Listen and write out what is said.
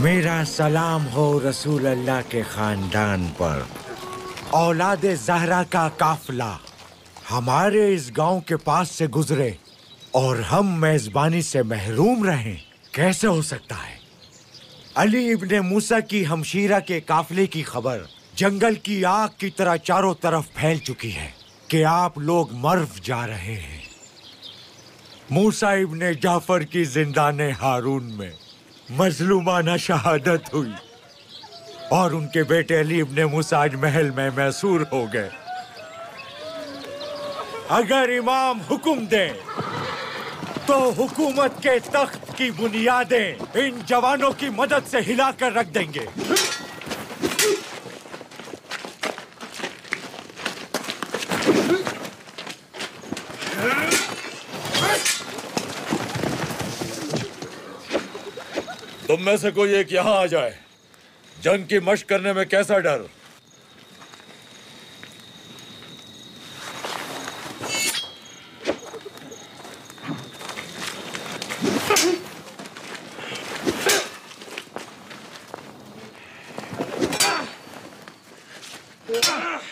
मेरा सलाम हो रसूल अल्लाह के खानदान पर। औलाद ज़हरा का काफिला हमारे इस गांव के पास से गुजरे और हम मेजबानी से महरूम रहें, कैसे हो सकता है? अली इब्ने मूसा की हमशीरा के काफिले की खबर जंगल की आग की तरह चारों तरफ फैल चुकी है कि आप लोग मर्व जा रहे हैं। मूसा इब्ने जाफर की जिंदाने हारून में मजलूमाना शहादत हुई और उनके बेटे अली इब्ने मूसा आज महल में मैसूर हो गए। अगर इमाम हुक्म दें तो हुकूमत के तख्त की बुनियादें इन जवानों की मदद से हिलाकर रख देंगे। तुम में से कोई एक यहाँ आ जाए। जंग की मशक करने में कैसा डर?